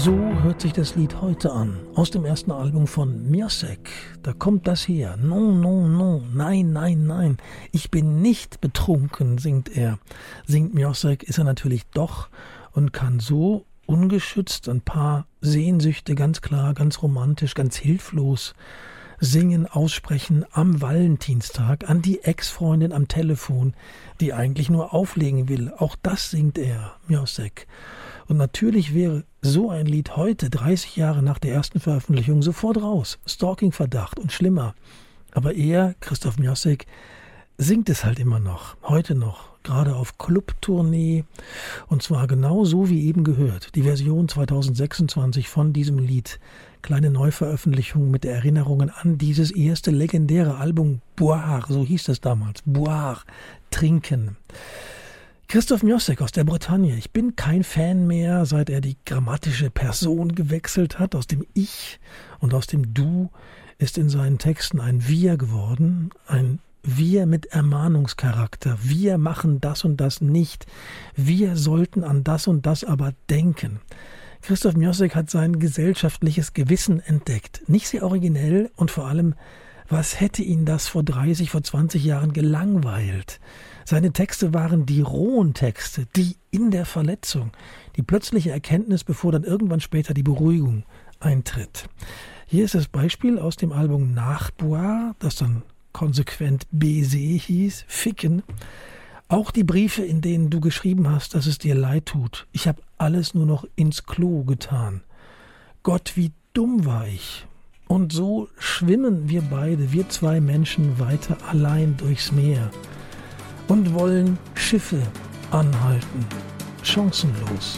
So hört sich das Lied heute an, aus dem ersten Album von Miossec. Da kommt das her. Non, non, non, nein, nein, nein. Ich bin nicht betrunken, singt er. Singt Miossec, ist er natürlich doch und kann so ungeschützt ein paar Sehnsüchte ganz klar, ganz romantisch, ganz hilflos singen, aussprechen am Valentinstag an die Ex-Freundin am Telefon, die eigentlich nur auflegen will. Auch das singt er, Miossec. Und natürlich wäre so ein Lied heute, 30 Jahre nach der ersten Veröffentlichung, sofort raus. Stalking-Verdacht und schlimmer. Aber er, Christoph Miossec, singt es halt immer noch, heute noch, gerade auf Clubtournee. Und zwar genau so wie eben gehört. Die Version 2026 von diesem Lied. Kleine Neuveröffentlichung mit Erinnerungen an dieses erste legendäre Album Boire, so hieß das damals. Boire, trinken. Christoph Miossec aus der Bretagne. Ich bin kein Fan mehr, seit er die grammatische Person gewechselt hat. Aus dem Ich und aus dem Du ist in seinen Texten ein Wir geworden. Ein Wir mit Ermahnungscharakter. Wir machen das und das nicht. Wir sollten an das und das aber denken. Christoph Miossec hat sein gesellschaftliches Gewissen entdeckt. Nicht sehr originell und vor allem, was hätte ihn das vor 30, vor 20 Jahren gelangweilt? Seine Texte waren die rohen Texte, die in der Verletzung, die plötzliche Erkenntnis, bevor dann irgendwann später die Beruhigung eintritt. Hier ist das Beispiel aus dem Album Nach Boire, das dann konsequent Baiser hieß, Ficken. Auch die Briefe, in denen du geschrieben hast, dass es dir leid tut. Ich habe alles nur noch ins Klo getan. Gott, wie dumm war ich. Und so schwimmen wir beide, wir zwei Menschen, weiter allein durchs Meer und wollen Schiffe anhalten, chancenlos.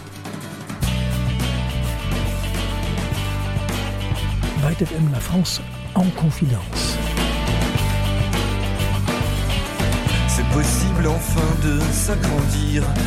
White FM La France en confidence. C'est possible enfin de s'agrandir.